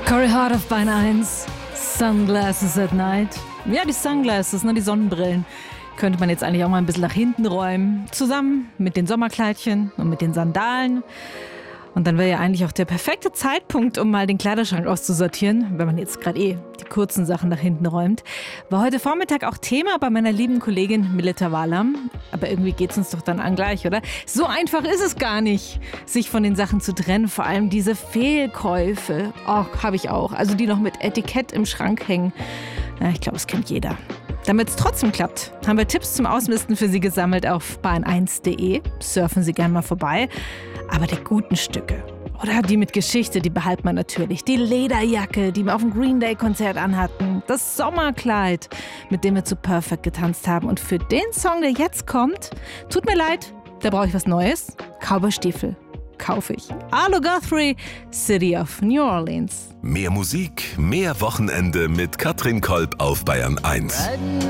Corey Hart auf Bein 1, Sunglasses at Night. Ja, die Sunglasses, die Sonnenbrillen, könnte man jetzt eigentlich auch mal ein bisschen nach hinten räumen. Zusammen mit den Sommerkleidchen und mit den Sandalen. Und dann wäre ja eigentlich auch der perfekte Zeitpunkt, um mal den Kleiderschrank auszusortieren, wenn man jetzt gerade die kurzen Sachen nach hinten räumt. War heute Vormittag auch Thema bei meiner lieben Kollegin Mileta Walam. Aber irgendwie geht's uns doch dann an gleich, oder? So einfach ist es gar nicht, sich von den Sachen zu trennen. Vor allem diese Fehlkäufe. Oh, habe ich auch. Also die noch mit Etikett im Schrank hängen. Ja, ich glaube, das kennt jeder. Damit es trotzdem klappt, haben wir Tipps zum Ausmisten für Sie gesammelt auf bahn1.de. Surfen Sie gerne mal vorbei. Aber die guten Stücke oder die mit Geschichte, die behalten wir natürlich. Die Lederjacke, die wir auf dem Green Day Konzert anhatten. Das Sommerkleid, mit dem wir zu Perfect getanzt haben. Und für den Song, der jetzt kommt, tut mir leid, da brauche ich was Neues. Cowboystiefel kaufe ich. Arlo Guthrie, City of New Orleans. Mehr Musik, mehr Wochenende mit Katrin Kolb auf Bayern 1.